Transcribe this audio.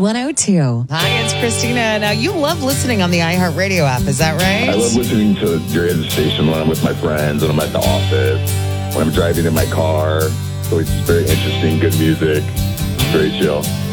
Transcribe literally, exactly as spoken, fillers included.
one oh two. Hi, it's Christina. Now, you love listening on the iHeartRadio app. Is that right? I love listening to your station when I'm with my friends, when I'm at the office, when I'm driving in my car. It's always very interesting, good music, very chill.